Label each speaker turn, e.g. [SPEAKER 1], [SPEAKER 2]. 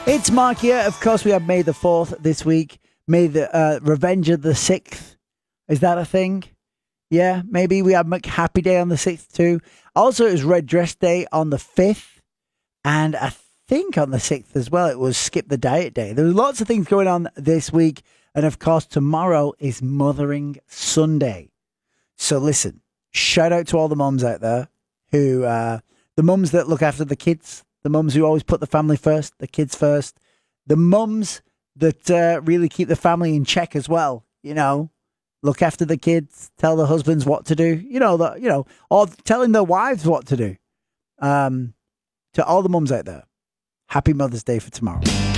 [SPEAKER 1] It's Mark here. Of course, we have May the 4th this week. May the Revenge of the 6th. Is that a thing? Yeah, maybe we have McHappy Day on the 6th too. Also, it was Red Dress Day on the 5th. And I think on the 6th as well, it was Skip the Diet Day. There were lots of things going on this week. And of course, tomorrow is Mothering Sunday. So listen, shout out to all the mums out there who, the mums that look after the kids, the mums who always put the family first, the kids first, the mums that really keep the family in check as well. You know, look after the kids, tell the husbands what to do. Or telling their wives what to do. To all the mums out there, happy Mother's Day for tomorrow.